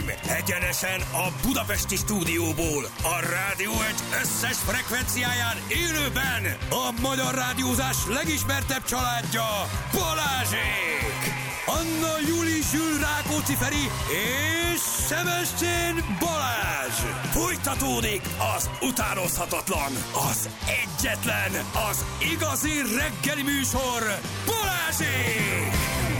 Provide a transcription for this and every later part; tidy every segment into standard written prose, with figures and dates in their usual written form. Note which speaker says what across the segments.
Speaker 1: uraim, egyenesen a budapesti stúdióból, a Rádió Egy összes frekvenciáján élőben a magyar rádiózás legismertebb családja, Balázsék! Anna Júli Zsül Rákóczi Feri és Sebestyén Balázs! Folytatódik az utánozhatatlan, az egyetlen, az igazi reggeli műsor, Balázsék!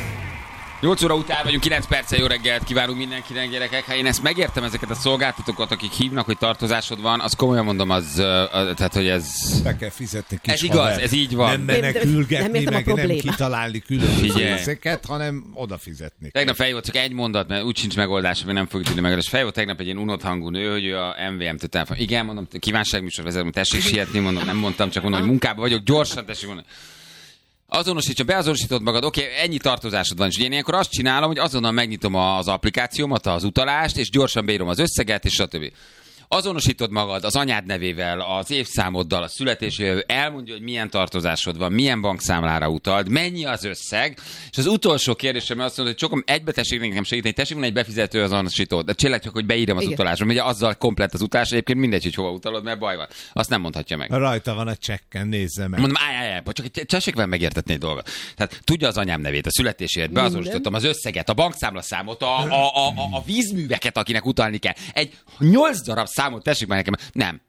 Speaker 2: 8 óra után vagyunk, 9 perccel, jó reggelt kívánunk mindenkinek, gyerekek. Ha én ezt megértem, ezeket a szolgáltatókat, akik hívnak, hogy tartozásod van, az komolyan mondom, tehát, hogy ez...
Speaker 3: Be kell fizetni kis
Speaker 2: ez igaz,
Speaker 3: haver.
Speaker 2: ez így van.
Speaker 3: Nem menekülgetni,
Speaker 4: nem
Speaker 3: meg nem kitalálni különböző részeket, hanem odafizetni.
Speaker 2: Tegnap feljött csak egy mondat, mert úgy sincs megoldás, hogy nem fogjuk tudni megoldani. Feljött tegnap egy ilyen unott hangú nő, hogy ő a MVM-től telefon. Igen, mondom, kívánságműsor vezető, tessék sietni, mondom, nem mondtam, csak mondom, hogy munkában vagyok, gyorsan tessék mondani. Azonosítsa, beazonosítod magad, oké, ennyi tartozásod van, és én ilyenkor azt csinálom, hogy azonnal megnyitom az applikációmat, az utalást, és gyorsan beírom az összeget, és stb. Azonosítod magad az anyád nevével, az évszámoddal, a születésével, elmondja, hogy milyen tartozásod van, milyen bankszámlára utald, mennyi az összeg, és az utolsó kérdésem azt mondja, hogy csokom egybe tessék nekem segíteni, tessék van egy befizető azonosítót, de csillek csak, hogy beírom az utalásra, ugye azzal komplett az utalás, egyébként mindegy, hogy hova utalod, mert baj van. Azt nem mondhatja meg.
Speaker 3: Rajta van a csekken, nézze meg.
Speaker 2: Mondom, csak tessék velem megértetni egy dolgot. Tehát tudja az anyám nevét, a születését, beazonosítottam az összeget, a bankszámlaszámot, a vízműveket, akinek utalni kell. Egy 8 darab számot tessék már nekem. Nem.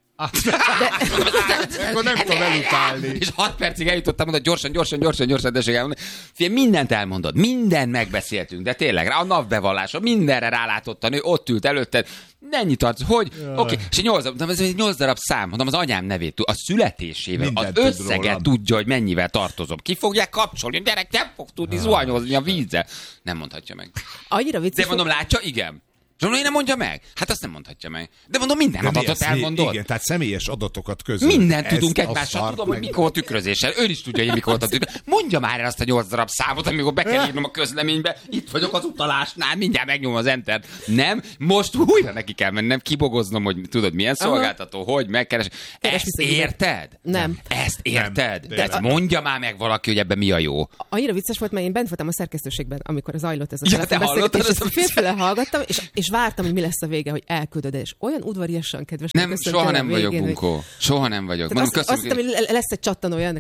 Speaker 3: Akkor nem tudom elutálni.
Speaker 2: És 6 percig eljutottam, mondod, gyorsan, tessék elmondani. Fél, mindent elmondod, mindent megbeszéltünk, de tényleg, a napbevallásra, mindenre rálátott a nő, ott ült előtted, ennyi tartsz, hogy? Oké, és 8 darab szám, mondom, az anyám nevét, a születésével, mindent az összeget tudja, hogy mennyivel tartozom. Ki fogják kapcsolni? Gyerek, nem fog tudni zuhanyozni a vízzel. Nem mondhatja meg.
Speaker 4: Annyira vicces.
Speaker 2: De mondom, látja, igen. És mondom, én nem mondja meg? Hát azt nem mondhatja meg. De mondom, minden adatot elmondod.
Speaker 3: Igen, tehát személyes adatokat közül.
Speaker 2: Mindent tudunk egymással. Tudom, hogy mikor volt tükrözéssel. Ő is tudja, hogy mikor volt a tükrözéssel. Mondja már el azt a 8 darab számot, amikor be kell írnom a közleménybe. Itt vagyok az utalásnál, mindjárt megnyom az entert. Nem, most újra neki kell mennem, kibogoznom, hogy tudod, milyen szolgáltató, hogy megkeres. Ezt érted?
Speaker 4: Nem.
Speaker 2: Ezt érted? De mondja már meg valaki, hogy ebben mi a jó.
Speaker 4: Annyira vicces volt, mert én bent voltam a szerkesztőségben, amikor zajlott ez a telefonbeszélgetés, és félfele hallgattam, és vártam, hogy mi lesz a vége, hogy elküldöd, és olyan udvariasan kedves.
Speaker 2: Nem, soha nem vagyok bunkó. Soha nem vagyok.
Speaker 4: Mondom, azt hittem, hogy lesz egy csattanója.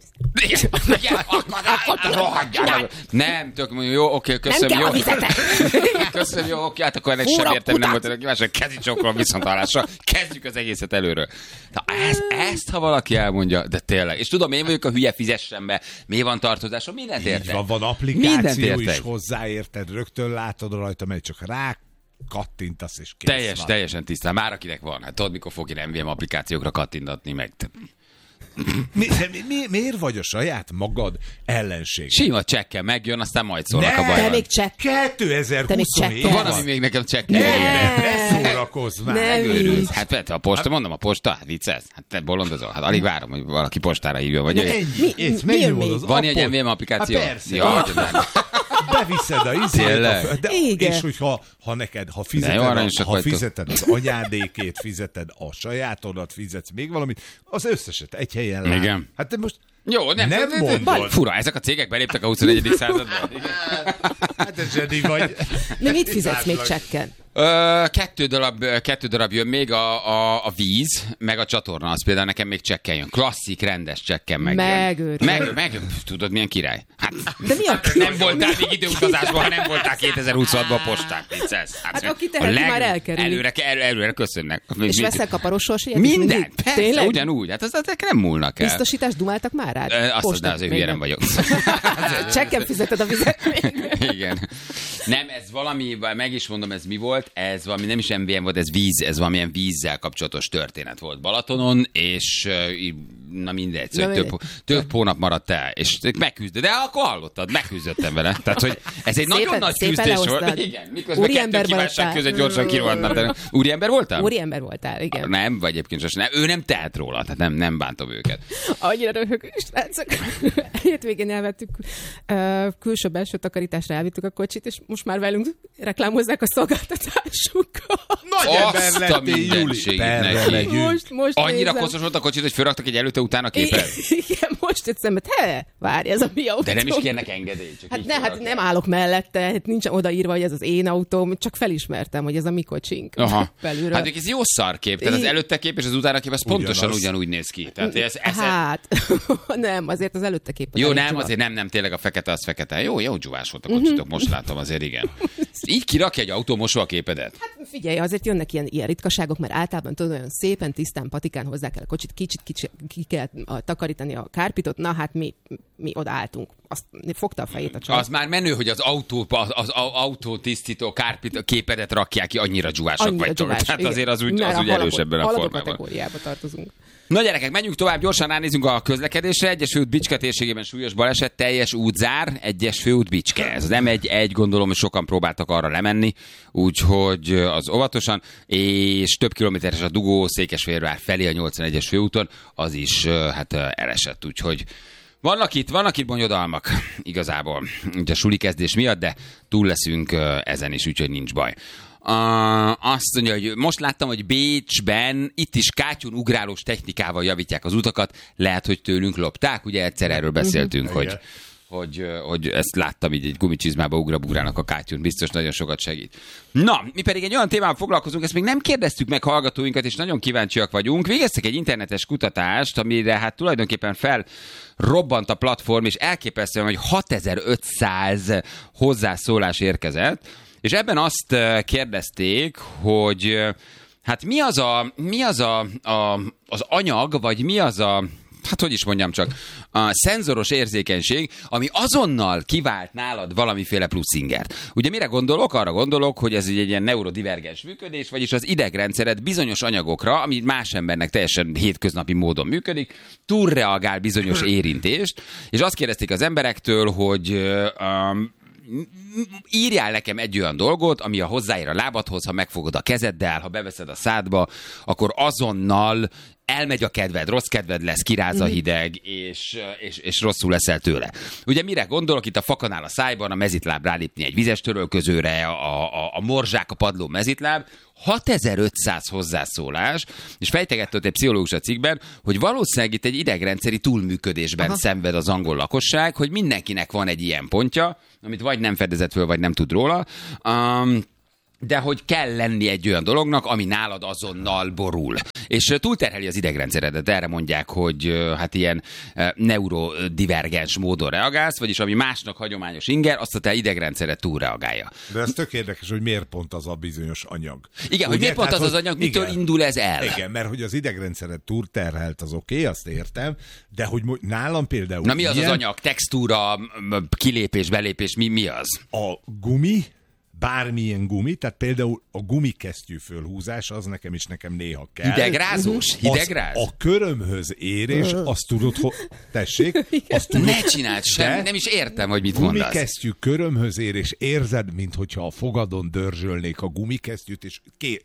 Speaker 2: Nem, tök jó, oké, köszönöm, jó. Köszönöm, jó, oké, hát akkor ennek sem értem, nem volt ennek kívánság, kezicsokról viszontlátásra. Kezdjük az egészet előről. Ezt, ha valaki elmondja, de tényleg. És tudom, én vagyok a hülye, fizessen be, mi van tartozásom, mindent értek.
Speaker 3: Van applikáció is hozzáérted, rögtön látod rajta, mert csak rá kattintasz és kész
Speaker 2: teljesen tisztán. Már akinek van. Hát tudod, mikor fog én MVM applikációkra kattintatni meg.
Speaker 3: Miért vagy a saját magad ellenség?
Speaker 2: Sima csekkel megjön, aztán majd szólnak a bajban.
Speaker 4: Te még csekk.
Speaker 3: 2027
Speaker 2: van, ami még nekem csekkel.
Speaker 3: Ne szórakozz már.
Speaker 2: Megőrülsz. Hát persze, a posta, mondom, a posta, hát viccelsz. Hát te bolondozol. Hát alig várom, hogy valaki postára hívja, vagy van egy MVM applikáció?
Speaker 3: Hát persze. Beviszed a izét, és hogyha ha fizeted az anyádékét, fizeted a sajátodat, fizetsz még valamit, az összeset egy helyen lát.
Speaker 2: Igen.
Speaker 3: Hát te most
Speaker 2: jó, nem
Speaker 3: mondod.
Speaker 2: Fura, ezek a cégek beléptek a 21. században.
Speaker 3: Hát te zseni vagy.
Speaker 4: De mit fizetsz még csekken?
Speaker 2: 2 darab jön még a víz, meg a csatorna, az például nekem még csekken jön. Klasszik, rendes csekken megjön. Meg, tudod, milyen király? Hát,
Speaker 4: de mi a
Speaker 2: nem voltál még időutazásban, ha nem voltál 2026-ban a postán.
Speaker 4: Hát aki teheti, már elkerüli.
Speaker 2: Előre köszönnek.
Speaker 4: És veszel kaparos sorsjegyet?
Speaker 2: Minden, persze, ugyanúgy. Hát ezek nem múlnak el.
Speaker 4: Biztosítást dumáltak már rád?
Speaker 2: Azt azért hülye nem vagyok.
Speaker 4: Csekken fizeted a vizet.
Speaker 2: Igen. Nem, ez valami, meg is mondom, ez mi volt? Ez valami, nem is MVM volt, ez víz, ez valamilyen vízzel kapcsolatos történet volt Balatonon, és na mindegy, szóval több hónap maradt el, és megküzdött, de akkor hallottad, megküzdöttem vele. Tehát, hogy ez egy nagyon nagy küzdés volt. Igen, miközben kettő kívánság között gyorsan kirohadnak. Úriember voltam?
Speaker 4: Úriember voltál, igen.
Speaker 2: Nem, vagy egyébként sosem. Ő nem tehet róla, tehát nem bántom őket.
Speaker 4: Annyira röhögő, srácok. Hétvégén elvettük külső-belső takarításra, elvittük a kocsit, és most már velünk reklámozzák a szolgáltatásukkal.
Speaker 3: Nagy ember lettél, Júli.
Speaker 4: Most
Speaker 2: annyira koszos volt a kocsit, hogy fölraktak egy előtte-utána képet?
Speaker 4: Igen, most egy szemet, várj, ez a mi autóm.
Speaker 2: De nem is kérnek engedélyt.
Speaker 4: Hát nem állok mellette, hát nincs odaírva, hogy ez az én autóm, csak felismertem, hogy ez a mi kocsink. Belülről.
Speaker 2: Hát ez jó szarkép, tehát az előtte kép és az utána kép, az pontosan ugyanúgy néz ki. Tehát
Speaker 4: hát, nem, azért az előtte kép.
Speaker 2: Jó, nem, azért nem, tényleg a fekete az fekete. Jó dzsúvás volt a kocsitok, most látom azért, igen. Így kirakja egy autómosó a képedet? Hát
Speaker 4: figyelj, azért jönnek ilyen ritkaságok, mert általában tudod, olyan szépen, tisztán, patikán hozzá kell a kocsit, kicsit ki kell takarítani a kárpitot, na hát mi odaálltunk. Azt fogta a fejét a csaj.
Speaker 2: Az már menő, hogy az autótisztító kárpit képedet rakják ki, annyira dzsúvások vagytok. Tehát azért az úgy erős ebben a formában.
Speaker 4: Kategóriába tartozunk.
Speaker 2: Na gyerekek, menjünk tovább, gyorsan ránézünk a közlekedésre. Egyes főút Bicske térségében súlyos baleset, teljes útzár, egyes főút Bicske. Ez nem egy, gondolom, hogy sokan próbáltak arra lemenni, úgyhogy az óvatosan, és több kilométeres a dugó Székesfehérvár felé a 81-es főúton, az is hát elesett, úgyhogy vannak itt bonyodalmak igazából, ugye a suli kezdés miatt, de túl leszünk ezen is, úgyhogy nincs baj. Azt mondja, hogy most láttam, hogy Bécsben itt is kátyún ugrálós technikával javítják az utakat, lehet, hogy tőlünk lopták, ugye egyszer erről beszéltünk, hogy ezt láttam, így egy gumicsizmába ugrálnak a kátyún, biztos nagyon sokat segít. Na, mi pedig egy olyan témával foglalkozunk, ezt még nem kérdeztük meg hallgatóinkat, és nagyon kíváncsiak vagyunk. Végeztek egy internetes kutatást, amire hát tulajdonképpen felrobbant a platform, és elképesztően, hogy 6500 hozzászólás érkezett, és ebben azt kérdezték, hogy hát mi az az anyag, vagy mi az hát hogy is mondjam csak, a szenzoros érzékenység, ami azonnal kivált nálad valamiféle plusz ingert. Ugye mire gondolok? Arra gondolok, hogy ez egy ilyen neurodivergens működés, vagyis az idegrendszered bizonyos anyagokra, ami más embernek teljesen hétköznapi módon működik, túlreagál bizonyos érintést, és azt kérdezték az emberektől, hogy írjál nekem egy olyan dolgot, ami a hozzáér a lábadhoz, ha megfogod a kezeddel, ha beveszed a szádba, akkor azonnal elmegy a kedved, rossz kedved lesz, kiráz a hideg, és rosszul leszel tőle. Ugye mire gondolok? Itt a fakanál a szájban, a mezitláb rálépni egy vizes törölközőre, a morzsák a padló mezitláb, 6500 hozzászólás, és fejtegetett egy pszichológus a cikkben, hogy valószínűleg itt egy idegrendszeri túlműködésben szenved az angol lakosság, hogy mindenkinek van egy ilyen pontja, amit vagy nem fedezett föl, vagy nem tud róla, de hogy kell lenni egy olyan dolognak, ami nálad azonnal borul. És túlterheli az idegrendszeredet, erre mondják, hogy hát ilyen neurodivergens módon reagálsz, vagyis ami másnak hagyományos inger, azt a te idegrendszered túlreagálja.
Speaker 3: De ez tökéletes, hogy miért pont az a bizonyos anyag.
Speaker 2: Igen, ugye, hogy miért pont az anyag, mitől indul ez el?
Speaker 3: Igen, mert hogy az idegrendszered túlterhelt, az oké, azt értem, de hogy nálam például...
Speaker 2: Na mi az az anyag? Textúra, kilépés, belépés, mi az?
Speaker 3: A gumi, bármilyen gumi, tehát például a gumikesztyű fölhúzás, az nekem néha kell.
Speaker 2: Hidegrázós? Hidegráz?
Speaker 3: A körömhöz érés, azt tudod, tessék? Azt tudod,
Speaker 2: ne csináld semmit, nem is értem, hogy mit mondasz.
Speaker 3: Gumikesztyű körömhöz érés, érzed, minthogyha a fogadon dörzsölnék a gumikesztyűt, és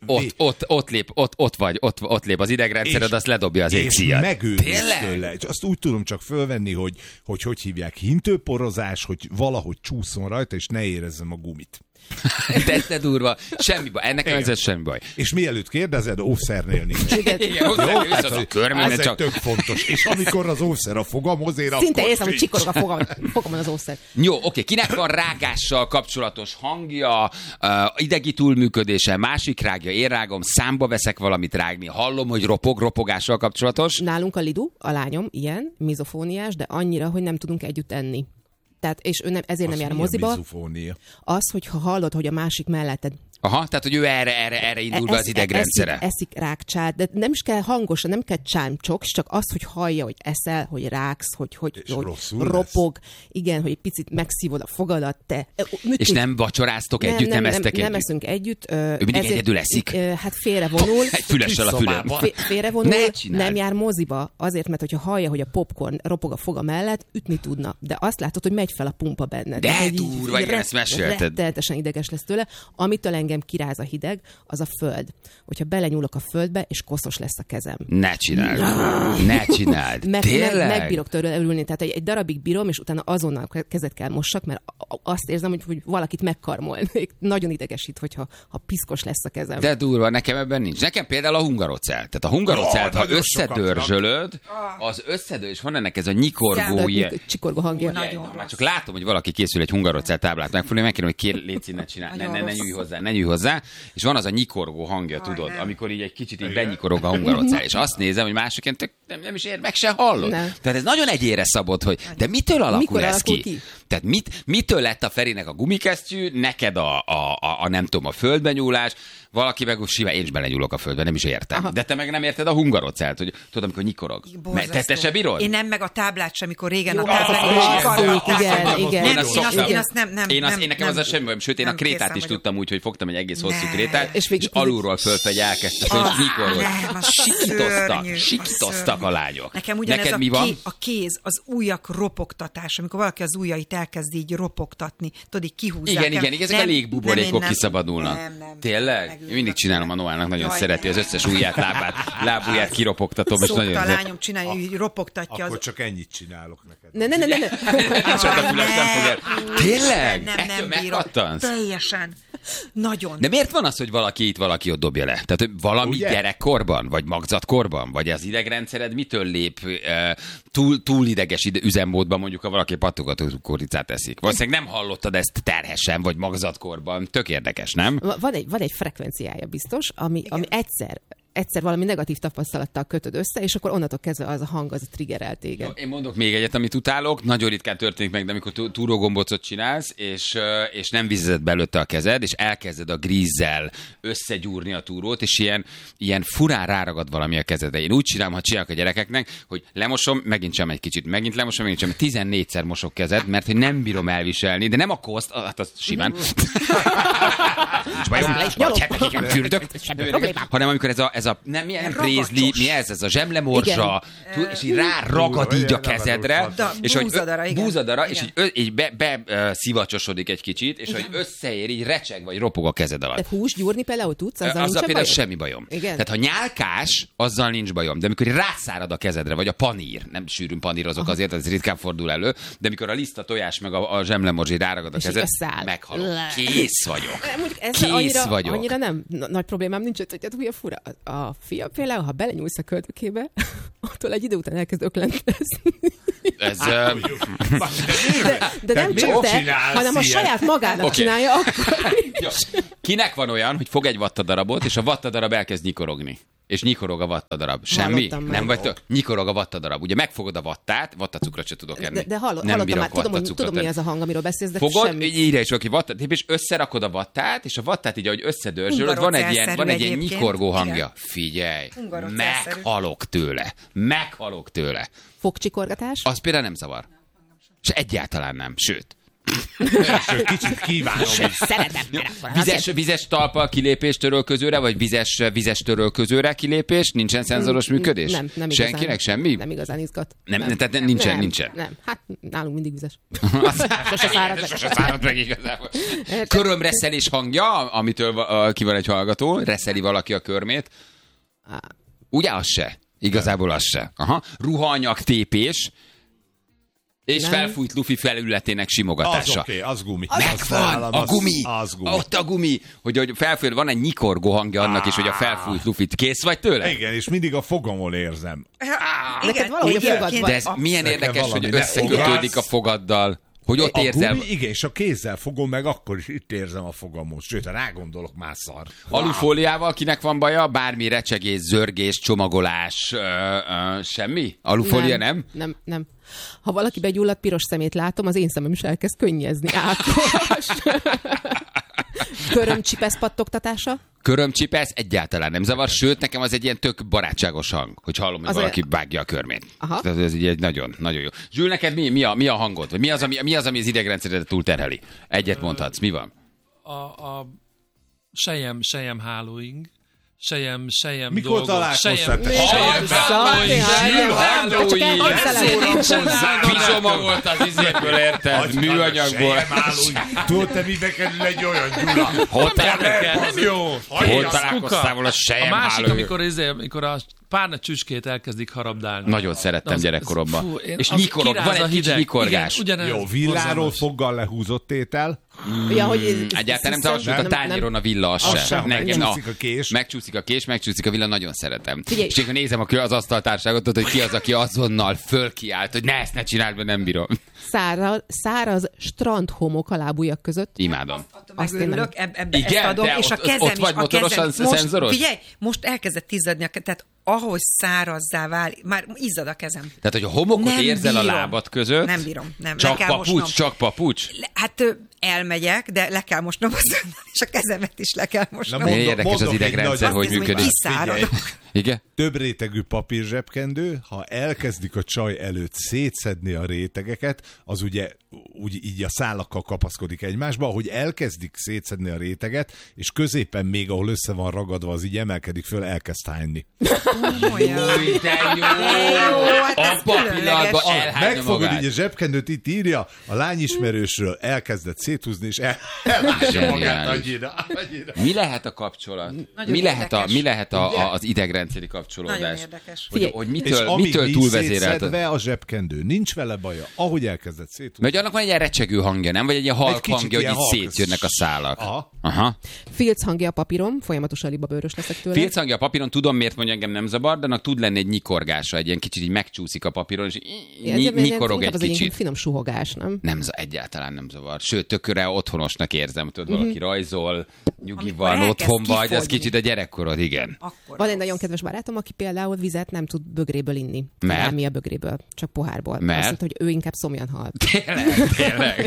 Speaker 2: ott lép az idegrendszered, azt ledobja az égszíjat.
Speaker 3: És megőrülsz tőle. És azt úgy tudom csak fölvenni, hogy hívják, hintőporozás, hogy valahogy csúszson rajta, és ne érezzem a gumit.
Speaker 2: De durva, semmi baj, ennek ez semmi baj.
Speaker 3: És mielőtt kérdezed, óvszernél nincs.
Speaker 2: Igen,
Speaker 3: ez csak tök fontos. És amikor az óvszer a fogamhoz ér,
Speaker 4: szinte akkor érzem, hogy csikorog a fogamon az óvszer.
Speaker 2: Jó, oké, kinek van rágással kapcsolatos hangja, idegi túlműködése, másik rágja, én rágom, számba veszek valamit rágni, hallom, hogy ropogással kapcsolatos.
Speaker 4: Nálunk a Lidu, a lányom, ilyen, mizofóniás, de annyira, hogy nem tudunk együtt enni. Tehát, és ő ezért nem jár a moziba.
Speaker 3: Mizofónia?
Speaker 4: Az, hogyha hallod, hogy a másik melletted.
Speaker 2: Aha, tehát, hogy ő erre indul be az idegrendszere.
Speaker 4: Eszik rákcsát, de nem is kell hangosan, nem kell csámcsok, csak az, hogy hallja, hogy eszel, hogy ráksz, hogy ropog. Lesz. Igen, hogy egy picit megszívod a fogadat, te.
Speaker 2: És nem vacsoráztok együtt, nem esztek együtt?
Speaker 4: Nem eszünk együtt.
Speaker 2: Ő mindig egyedül eszik?
Speaker 4: Hát félrevonul.
Speaker 2: Egy fülessel a fülem.
Speaker 4: Félrevonul, nem jár moziba, azért, mert hogyha hallja, hogy a popcorn ropog a foga mellett, ütni tudna. De azt látod, hogy megy fel a pumpa benned.
Speaker 2: De durva, igen, ezt mesélted.
Speaker 4: Rettenetesen ideges lesz tőle. Amitől engem kiráz a hideg, az a föld. Hogyha belenyúlok a földbe, és koszos lesz a kezem.
Speaker 2: Ne csináld.
Speaker 4: Megbírok tőle ülni. Tehát egy darabig bírom, és utána azonnal kezet kell mossak, mert azt érzem, hogy valakit megkarmolnék. Nagyon idegesít, hogyha piszkos lesz a kezem.
Speaker 2: De durva, nekem ebben nincs. Nekem például a hungarocell. Tehát a hungarocelt, ha összedörzsölöd, az összedől, és van ennek ez a nyikorgó ilyen...
Speaker 4: Csikorgó hangja.
Speaker 2: Már csak látom, hogy valaki készül egy hungarocell táblát megfogni, megkérem, hogy légy ne csinálj, ne nyúj hozzá. És van az a nyikorgó hangja, tudod, amikor így egy kicsit így benyikorog a hungarocell. És azt nézem, hogy másokként nem is ér, meg se hallod. Tehát ez nagyon egyére szabott, hogy de mitől alakul ez ki? Tehát mitől lett a Ferinek a gumikesztyű, neked a nem tudom, a földbenyúlás, valaki meg simán, én is belenyúlok a földbe, nem is értem. Aha. De te meg nem érted a hungarocelt, hogy tudod, amikor nyikorog. Te se bírod?
Speaker 5: Én nem, meg a táblát sem, amikor régen a táblát.
Speaker 2: Én nekem az a semmi bajom, sőt, én a krétát is tudtam úgy, hogy fogtam egy egész hosszú krétát, és alulról fölfelé elkezdtem, hogy nyikorog. Sikítoztak a lányok.
Speaker 5: Nekem ugyanez a kéz, az ujjak ropogtatás, amikor valaki az ujjait elkezd így ropogtatni, tudod, így kihúzzák.
Speaker 2: Igen, ezek a légbuborékok kiszabadulnak. Tényleg? Én mindig csinálom a Noának, nagyon szereti az összes ujját, lábujját kiropogtatom.
Speaker 5: Szokta a lányom csinálni, hogy ropogtatja.
Speaker 3: Akkor csak ennyit csinálok neked.
Speaker 4: Ne.
Speaker 2: Tényleg?
Speaker 5: Nem bírom. Teljesen. Nagyon.
Speaker 2: De miért van az, hogy valaki ott dobja le? Tehát hogy valami gyerekkorban, vagy magzatkorban, vagy az idegrendszered mitől lép túl ideges üzemmódban, mondjuk, ha valaki pattogató kukoricát eszik? Valószínűleg nem hallottad ezt terhesen, vagy magzatkorban. Tök érdekes, nem?
Speaker 4: Van egy frekvenciája biztos, ami egyszer valami negatív tapasztalattal kötöd össze, és akkor onnantól kezdve az a hang, az triggerel téged.
Speaker 2: Én mondok még egyet, amit utálok, nagyon ritkán történik meg, de amikor túrógombócot csinálsz, és nem vizezed belőtte a kezed, és elkezded a grízzel összegyúrni a túrót, és ilyen furán ráragad valami a kezedre. Én úgy csinálom, ha csinálok a gyerekeknek, hogy lemosom, megint sem egy kicsit, megint lemosom, megint sem, 14-szer mosok kezed, mert hogy nem bírom elviselni, de nem a koszt, hát az simán. Nincs bajom, hetekig nem fürdök, hanem amikor ez a nem prézli, mi ez a zsemlemorzsa, és így ráragad így a kezedre, és hogy búzadara, és így beszivacsosodik egy kicsit, és hogy összeér, így recseg, vagy ropog a kezed alatt.
Speaker 4: De hús gyúrni például tudsz?
Speaker 2: Azzal például semmi bajom. Tehát ha nyálkás, azzal nincs bajom, de amikor rászárad a kezedre, vagy a panír, nem sűrűn panírozok azért, ez ritkán fordul elő, de amikor a liszta tojás meg a zsemlemorzsi ráragad a kezed, meghalok. Kész vagyok.
Speaker 4: Annyira nem nagy problémám nincs, hogy ugye fura. A fia például, ha belenyúlsz a köldökébe, attól egy idő után elkezd öklentezni.
Speaker 2: Ez...
Speaker 4: De nem csak te, hanem a saját magának csinálja akkor is.
Speaker 2: Kinek van olyan, hogy fog egy vattadarabot, és a vattadarab elkezd nyikorogni? És nyikorog a vattadarab. Semmi? Nem vagy nyikorog a vattadarab. Ugye megfogod a vattát, vattacukrot se tudok enni.
Speaker 4: De hallottam már, tudom, mi az a hang, amiről beszélsz, de
Speaker 2: fogod,
Speaker 4: semmi.
Speaker 2: Írja is valaki vattát, és összerakod a vattát, és a vattát így, ahogy összedörzsölöd, van egy ilyen nyikorgó hangja. Figyelj, meghalok tőle.
Speaker 4: Fogcsikorgatás?
Speaker 2: Az például nem zavar. És egyáltalán nem, sőt.
Speaker 3: Kicsit kívánom.
Speaker 4: Szeretem.
Speaker 2: Vizes talpal kilépés törölközőre, vagy vizes törölközőre kilépés? Nincsen szenzoros működés?
Speaker 4: Nem
Speaker 2: senkinek
Speaker 4: igazán,
Speaker 2: semmi?
Speaker 4: Nem igazán izgat.
Speaker 2: Tehát nincsen.
Speaker 4: Nem. Hát nálunk mindig vizes.
Speaker 2: Sose szárad meg igazából. Körömreszelés hangja, amitől ki van egy hallgató, reszeli valaki a körmét. Ugye az se? Igazából az se. Aha. Ruhaanyag tépés. És nem. Felfújt lufi felületének simogatása.
Speaker 3: Az oké, az gumi.
Speaker 2: Megvan, a gumi. Ott a gumi. Hogy felfújt, van egy nyikorgó hangja annak is, hogy a felfújt lufit. Kész vagy tőle?
Speaker 3: Igen, és mindig a fogamon érzem.
Speaker 4: Neked valahogy a fogad
Speaker 2: van. De ez milyen érdekes, hogy összekötődik a fogaddal. Hogy ott érzel.
Speaker 3: Gumi, igen, és a kézzel fogom meg, akkor is itt érzem a fogamot. Sőt, ha rágondolok, már szar.
Speaker 2: Alufóliával kinek van baja? Bármi recsegés, zörgés, csomagolás, semmi? Alufólia nem?
Speaker 4: Nem. Ha valaki begyulladt piros szemét látom, az én szemem is elkezd könnyezni. Ákos. Körömcsipesz pattogtatása?
Speaker 2: Körömcsipesz egyáltalán nem zavar, sőt, nekem az egy ilyen tök barátságos hang, hogy hallom, hogy valaki vágja a körmét. Tehát ez egy nagyon, nagyon jó. Zsül, neked mi a hangod? Vagy mi az, ami az idegrendszeredet túlterheli? Egyet mondhatsz, mi van?
Speaker 6: A sejem hálóing, sejem
Speaker 3: mikor találkoztál?
Speaker 2: Pizsoma volt az izéből, érted? Műanyagból.
Speaker 3: Tudod, te mibe kerül egy olyan, Gyula?
Speaker 2: Hol találkoztál volna sejem
Speaker 6: a másik, amikor a párna csücskét elkezdik harabdálni.
Speaker 2: Nagyon szerettem gyerekkoromban. És nyikorog, van egy kicsi nyikorgás.
Speaker 3: Jó, villáról foggal lehúzott étel.
Speaker 4: Ja, hogy
Speaker 2: egyáltalán nem a tányéron a villa, az sem.
Speaker 3: Megcsúszik a kés.
Speaker 2: Megcsúszik a villa, nagyon szeretem. Figyelj. És akkor nézem az asztaltárságot, hogy ki az, aki azonnal fölkiált, hogy ezt ne csináld, mert nem bírom.
Speaker 4: Száraz strandhomok a lábujjak között.
Speaker 2: Imádom.
Speaker 5: Azt örülök, ebbe
Speaker 2: igen,
Speaker 5: ezt adom, és a kezem
Speaker 2: ott vagy motorosan szenzoros?
Speaker 5: Figyelj, most elkezdett izzadni, tehát ahogy szárazzá válik, már izzad a kezem.
Speaker 2: Tehát, hogy a homokot nem érzel bírom. A lábad között.
Speaker 5: Nem bírom. Nem.
Speaker 2: Csak papucs?
Speaker 5: Hát elmegyek, de le kell mosnom és a kezemet is le kell mosnom.
Speaker 2: Érdekes az idegrendszer, hogy működik. Igen?
Speaker 3: Több rétegű papírzsebkendő, ha elkezdik a csaj előtt szétszedni a rétegeket, az ugye úgy így a szálakkal kapaszkodik egymásba, ahogy elkezdik szétszedni a réteget, és középen még, ahol össze van ragadva, az így emelkedik föl, elkezd hányni.
Speaker 2: Új, de jó! Abba pillanatban elhányja
Speaker 3: megfogod így a zsebkendőt, itt írja, a lányismerősről elkezdett széthúzni, és elhányja magát annyira.
Speaker 2: Mi lehet a kapcsolat? Mi lehet az idegrendszeri kapcsolódás?
Speaker 5: Nagyon érdekes.
Speaker 2: Hogy mitől túlvezérelt?
Speaker 3: A zsebkendő, nincs vele baja, ahogy elkezdett széthúzni.
Speaker 2: Mert annak van egy ilyen recsegő hangja, nem? Vagy egy ilyen halk hangja, hogy így szétjönnek a szálak. Aha.
Speaker 4: Filc hangja a papíron, folyamatosan libabőrös leszek tőle.
Speaker 2: Filc hangja a papíron, tudom miért mondja, engem nem zavar, de annak tud lenni egy nyikorgása, egy ilyen kicsit így megcsúszik a papíron, és nyikorog egy kicsit.
Speaker 4: Az finom suhogás, nem?
Speaker 2: Nem, egyáltalán nem zavar. Sőt, tökre otthonosnak érzem, tudod, valaki rajzol, nyugi van, otthon vagy, az kicsit a gyerekkorod, igen.
Speaker 4: Van egy nagyon kedves barátom, aki például vizet nem tud bögréből inni.
Speaker 2: Mert?
Speaker 4: Nem, mi a bögréből, csak pohárból.
Speaker 2: Mert?
Speaker 4: Azt mondta, hogy ő inkább szomjan hal.
Speaker 2: Tényleg.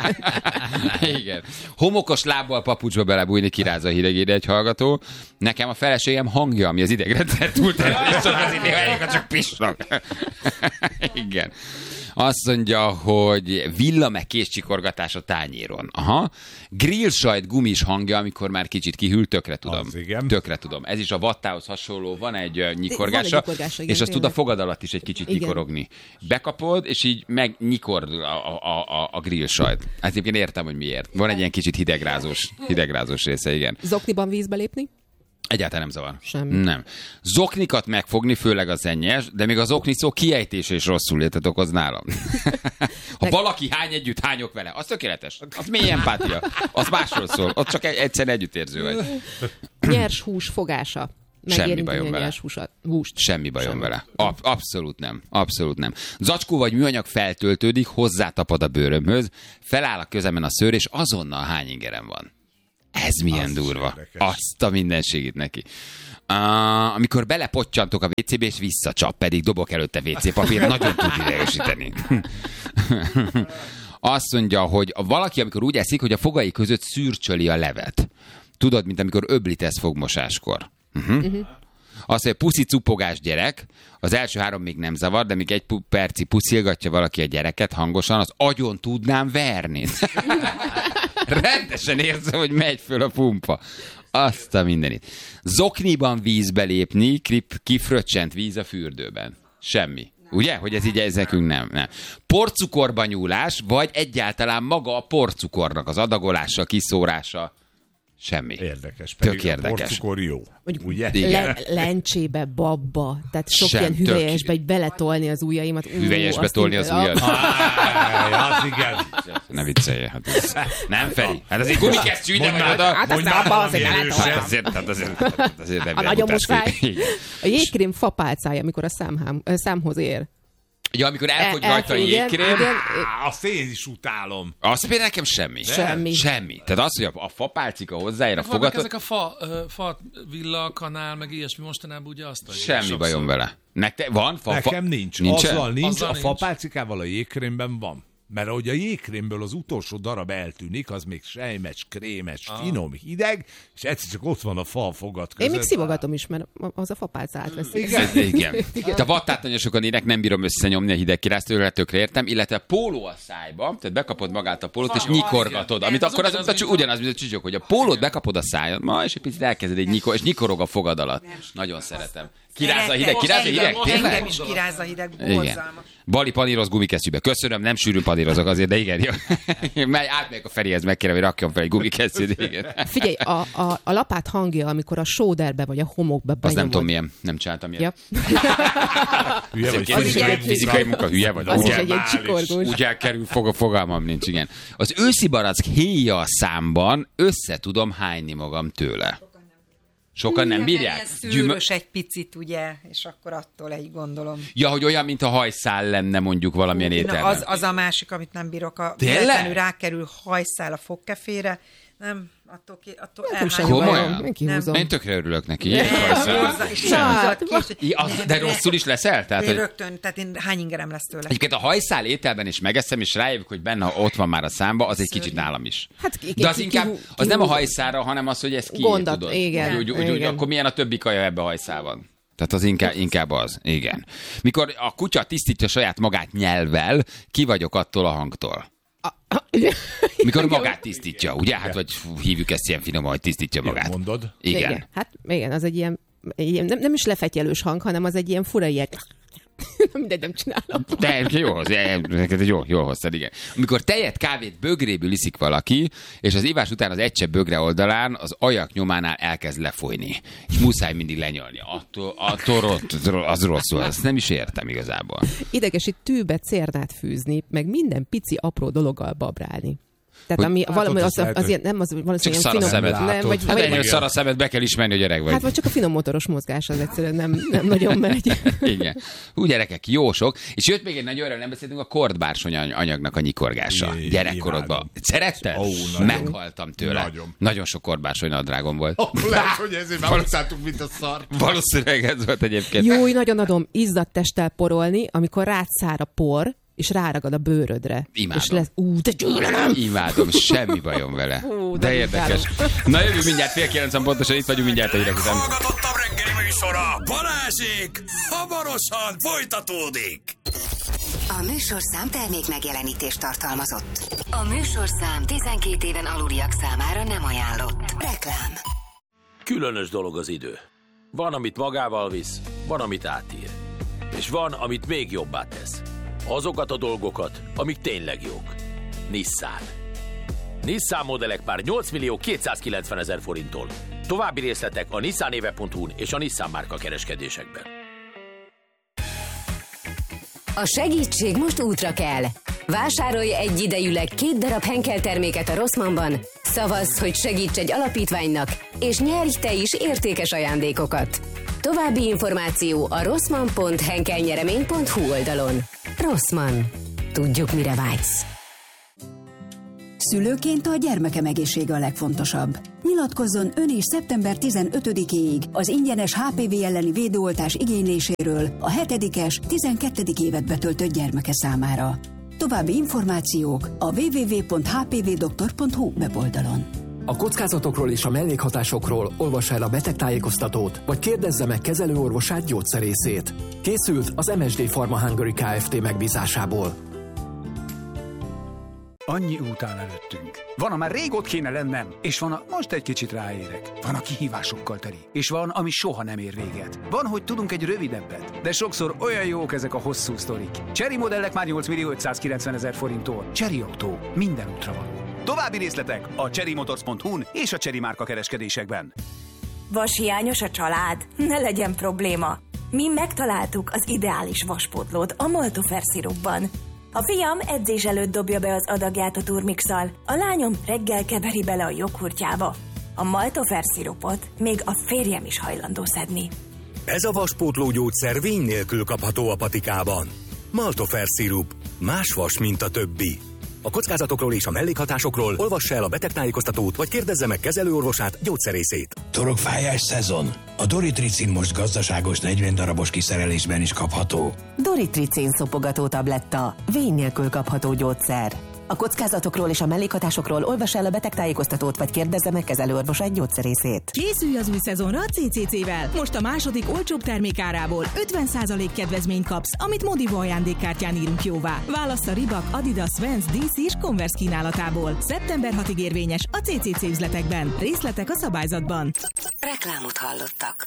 Speaker 2: Igen. Homokos lábbal papucsba belebújni, kirázza a hidegére egy hallgató. Nekem a feleségem hangja, ami az idegrendszer túlterhelésre az idő, csak pisnak. Igen. Azt mondja, hogy villa meg kézcsikorgatás a tányéron. Aha. Grillsajt gumis hangja, amikor már kicsit kihűl, tökre tudom. Tökre tudom. Ez is a vattához hasonló, van egy nyikorgása, és azt tud a fogad alatt is egy kicsit nyikorogni. Bekapod, és így megnyikord a grillsajt. Hát egyébként értem, hogy miért. Van egy ilyen kicsit hidegrázós része, igen.
Speaker 4: Zokniban vízbe lépni?
Speaker 2: Egyáltalán nem zavar.
Speaker 4: Semmi.
Speaker 2: Nem. Zoknikat megfogni, főleg a szennyes, de még az okni szó kiejtése is rosszul értet okoz nálam. Ha valaki hány együtt, hányok vele, az tökéletes. Az mély empátia. Az másról szól. Ott csak egyszerűen együttérző vagy.
Speaker 4: Nyers hús fogása.
Speaker 2: Semmi bajom vele. Semmi bajom vele. Abszolút nem. Abszolút nem. Zacskó vagy műanyag feltöltődik, hozzátapad a bőrömhöz, feláll a közemen a szőr, és azonnal hány ingerem van. Ez milyen durva. Azt a mindenségét neki. Amikor belepottyantok a WC-be, és visszacsap, pedig dobok előtte WC papír, nagyon tud idegesíteni. Azt mondja, hogy valaki, amikor úgy eszik, hogy a fogai között szürcsöli a levet. Tudod, mint amikor öblítesz fogmosáskor. Azt mondja, puszi cupogás gyerek, az első 3 még nem zavar, de még egy percig puszilgatja valaki a gyereket hangosan, az agyon tudnám verni. Rendesen érzem, hogy megy föl a pumpa. Azt a mindenit. Zokniban vízbe lépni, kifröccsent víz a fürdőben. Semmi. Ugye? Hogy ez így ezekünk nem. Porcukorba nyúlás, vagy egyáltalán maga a porcukornak az adagolása, kiszórása. Semmi.
Speaker 3: Érdekes.
Speaker 2: Tök érdekes.
Speaker 3: A porcukor jó. Ugye?
Speaker 4: Lencsébe, babba. Tehát sok ilyen hüvelyesbe, hogy beletolni az ujjaimat.
Speaker 2: Hüvelyesbe tolni az ujjat?
Speaker 3: Az igen.
Speaker 2: Ne viccelje. Hát nem, Feri. Hát azért gumikesztyű ide vagy oda.
Speaker 4: Hát azt abba azért
Speaker 2: azért
Speaker 4: a nagyon muszáj. A jégkrém fapálcája, amikor a számhoz ér.
Speaker 2: Ja, amikor elfogy rajta a jégkrém.
Speaker 3: Azt én is utálom.
Speaker 2: Azt például nekem semmi. Semmi. Tehát az, hogy a fapálcika hozzáér a fogatot...
Speaker 6: Ezek a fa villa, kanál, meg ilyesmi mostanában ugye azt a
Speaker 2: semmi bajom vele. Van?
Speaker 3: Nekem nincs. Azzal nincs, a fapálcikával a jégkrémben van. Mert ahogy a jégkrémből az utolsó darab eltűnik, az még sejmes, krémes, finom, hideg, és egyszer csak ott van a fa fogad között.
Speaker 4: Én még szivogatom is, mert az a fapálca átveszik.
Speaker 2: Igen. A vattát nagyon sokan ének, nem bírom összenyomni a hideg kiráztőre, tökre értem, illetve póló a szájba, tehát bekapod magát a pólót, és nyikorgatod, amit akkor az ugyanaz, mint a csücsök, hogy a pólót bekapod a szájadba, és egy picit elkezded és nyikorog a fogad alatt. Nagyon szeretem. Kirázza a hideg,
Speaker 5: Engem is kirázza a hideg, borzalmas.
Speaker 2: Bali paníroz gumikesztyűbe. Köszönöm, nem sűrűn panírozok azért, de igen, jó. Átmegyek a Ferihez, megkérem, hogy rakjon fel egy gumikesztyűt, igen.
Speaker 4: Figyelj, a lapát hangja, amikor a sóderbe vagy a homokba benyomod.
Speaker 2: Azt nem tudom milyen, nem csináltam ilyen.
Speaker 3: Hülye vagy,
Speaker 2: fizikai munka, hülye vagy.
Speaker 4: Az is egy ilyen csikorgós.
Speaker 2: Úgy elkerül, fogalmam nincs, igen. Az őszi barack héja számban össze tudom hányni magam tőle. Sokan nem bírják?
Speaker 5: Szűrös egy picit, ugye, és akkor attól egy gondolom.
Speaker 2: Ja, hogy olyan, mint a hajszál lenne mondjuk valamilyen ételben.
Speaker 5: Az a másik, amit nem bírok.
Speaker 2: Tényleg?
Speaker 5: Rákerül hajszál a fogkefére. Nem, attól
Speaker 2: Komolyan?
Speaker 4: Kihúzom.
Speaker 2: Én tökre örülök neki. De rosszul is leszel?
Speaker 5: Tehát, én rögtön, tehát én hány ingerem lesz tőle.
Speaker 2: Egyébként a hajszál ételben is megeszem, és rájövök, hogy benne ott van már a számba, az egy kicsit nálam is. De az inkább, az nem a hajszálra, hanem az, hogy ez ki tudod.
Speaker 4: Igen.
Speaker 2: Úgy, akkor milyen a többi kaja ebbe a hajszálban? Tehát az inkább az, igen. Mikor a kutya tisztítja saját magát nyelvvel, ki vagyok attól a hangtól. Mikor magát tisztítja, ugye? Hát vagy hívjuk ezt ilyen finoman, hogy tisztítja magát.
Speaker 3: Mondod?
Speaker 2: Igen.
Speaker 4: Hát igen, az egy ilyen nem is lefetyelős hang, hanem az egy ilyen fura ilyen... Mindegy, nem csinálom.
Speaker 2: De jól hoztad, igen. Amikor tejet, kávét bögréből iszik valaki, és az ivás után az egy csepp bögre oldalán az ajak nyománál elkezd lefolyni. És muszáj mindig lenyalni. Attól az rosszul, ezt nem is értem igazából.
Speaker 4: Idegesít tűbe cérnát fűzni, meg minden pici apró dologgal babrálni. Tehát ami valami azért nem az valószínűleg
Speaker 2: csak
Speaker 4: finom.
Speaker 2: Nem, vagy ennyi szar a szemed, be kell ismerni, hogy öreg vagy.
Speaker 4: Hát vagy csak a finom motoros mozgás az egyszerűen nem nagyon megy.
Speaker 2: Igen. Úgy gyerekek, jó sok. És jött még egy nagy olyan, nem beszéltünk a kordbársony anyagnak a nyikorgása. Gyerekkorodban. Szeretted? Meghaltam tőle. Nagyon sok kordbársony nadrágom volt.
Speaker 3: Lehet, hogy ezért már utáltuk, mint a szar.
Speaker 2: Valószínűleg ez volt egyébként.
Speaker 4: Jó, nagyon adom izzadt testtel porolni, amikor rád szár a por, és ráragad a bőrödre.
Speaker 2: Imádom.
Speaker 4: És de gyűlölöm!
Speaker 2: Imádom, semmi bajom vele. De érdekes. Na jövő mindjárt 8:30 pontosan, itt vagyunk mindjárt a hírek után.
Speaker 1: Hallgatottabb reggeli műsora, Balázsék, hamarosan folytatódik.
Speaker 7: A műsorszám termék megjelenítést tartalmazott. A műsorszám 12 éven aluliak számára nem ajánlott. Reklám.
Speaker 8: Különös dolog az idő. Van, amit magával visz, van, amit átír. És van, amit még jobbá tesz. Azokat a dolgokat, amik tényleg jók. Nissan. Nissan modellek pár 8.290.000 forinttól. További részletek a nissanéve.hu-n és a Nissan márka kereskedésekben.
Speaker 7: A segítség most útra kell. Vásárolj egyidejűleg 2 darab Henkel terméket a Rossmannban, szavazz, hogy segíts egy alapítványnak, és nyerj te is értékes ajándékokat. További információ a rossmann.henkelnyeremény.hu oldalon. Rossmann. Tudjuk, mire vágysz.
Speaker 9: Szülőként a gyermekem egészsége a legfontosabb. Nyilatkozzon ön is szeptember 15-éig az ingyenes HPV elleni védőoltás igényléséről a 7-es, 12. évet betöltött gyermeke számára. További információk a www.hpvdoktor.hu weboldalon.
Speaker 10: A kockázatokról és a mellékhatásokról olvassa el a betegtájékoztatót, vagy kérdezze meg kezelőorvosát, gyógyszerészét. Készült az MSD Pharma Hungary Kft. Megbízásából.
Speaker 11: Annyi út áll előttünk. Van, már rég ott kéne lennem, és van, most egy kicsit ráérek. Van, a kihívásokkal teli, és van, ami soha nem ér véget. Van, hogy tudunk egy rövidebbet, de sokszor olyan jók ezek a hosszú sztorik. Chery modellek már 8.590.000 forinttól. Chery Autó, minden útra való. További részletek a cherrymotors.hu-n és a Chery márka kereskedésekben.
Speaker 12: Vashiányos a család? Ne legyen probléma. Mi megtaláltuk az ideális vaspótlót a Maltofer szirupban. A fiam edzés előtt dobja be az adagját a turmixal, a lányom reggel keveri bele a joghurtjába. A Maltofer szirupot még a férjem is hajlandó szedni.
Speaker 13: Ez a vaspótló gyógyszer vény nélkül kapható a patikában. Maltofer szirup. Más vas, mint a többi. A kockázatokról és a mellékhatásokról olvassa el a betegtájékoztatót, vagy kérdezze meg kezelőorvosát, gyógyszerészét.
Speaker 14: Torokfájás szezon. A Doritricin most gazdaságos 40 darabos kiszerelésben is kapható.
Speaker 15: Doritricin szopogató tabletta. Vény nélkül kapható gyógyszer. A kockázatokról és a mellékhatásokról olvassa el a betegtájékoztatót, vagy kérdezze meg kezelőorvosát, gyógyszerészét.
Speaker 16: Készülj az új szezonra a CCC-vel. Most a második olcsóbb termékárából 50% kedvezményt kapsz, amit Modivo ajándékkártyán írunk jóvá. Válassz a Reebok, Adidas, Vans, DC és Converse kínálatából. Szeptember 6-ig érvényes a CCC üzletekben. Részletek a szabályzatban.
Speaker 7: Reklámot hallottak.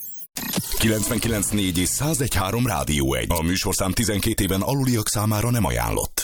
Speaker 17: 99.4 és 101.3 Rádió 1. A műsorszám 12 éven aluliak számára nem ajánlott.